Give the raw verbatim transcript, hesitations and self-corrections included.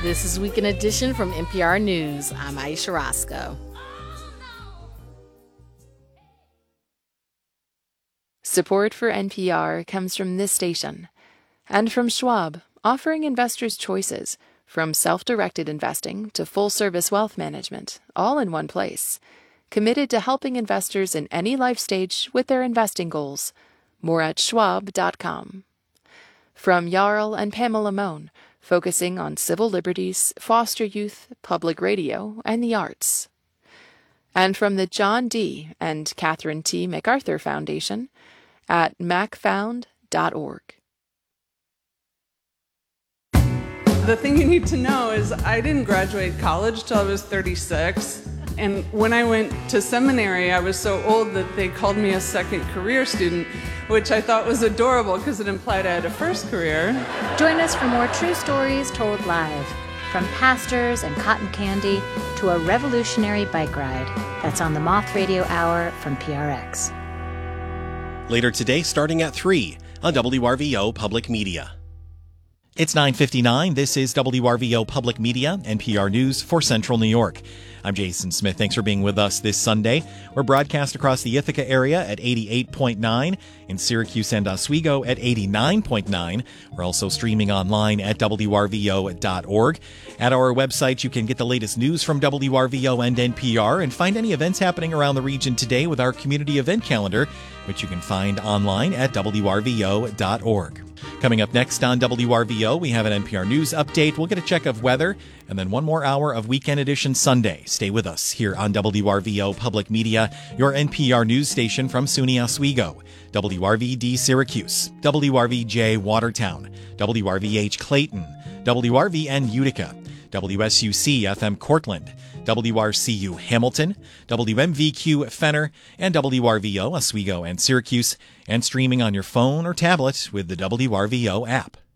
This is Weekend Edition from N P R News. I'm Aisha Roscoe. Support for N P R comes from this station and from Schwab, offering investors choices from self-directed investing to full-service wealth management, all in one place. Committed to helping investors in any life stage with their investing goals. More at schwab dot com. From Jarl and Pamela Mohn, focusing on civil liberties, foster youth, public radio, and the arts. And from the John D. and Catherine T. MacArthur Foundation at mac found dot org. The thing you need to know is I didn't graduate college till I was thirty-six. And when I went to seminary, I was so old that they called me a second career student, which I thought was adorable because it implied I had a first career. Join us for more true stories told live, from pastors and cotton candy to a revolutionary bike ride. That's on the Moth Radio Hour from P R X. Later today, starting at three on W R V O Public Media. It's nine fifty-nine. This is W R V O Public Media, N P R News for Central New York. I'm Jason Smith. Thanks for being with us this Sunday. We're broadcast across the Ithaca area at eighty-eight point nine, in Syracuse and Oswego at eighty-nine point nine. We're also streaming online at W R V O dot org. At our website, you can get the latest news from W R V O and N P R and find any events happening around the region today with our community event calendar, which you can find online at W R V O dot org. Coming up next on W R V O, we have an N P R News update. We'll get a check of weather, and then one more hour of Weekend Edition Sunday. Stay with us here on W R V O Public Media, your N P R news station from SUNY Oswego, W R V D Syracuse, W R V J Watertown, W R V H Clayton, W R V N Utica, W S U C F M Cortland, W R C U Hamilton, W M V Q Fenner, and W R V O Oswego and Syracuse, and streaming on your phone or tablet with the W R V O app.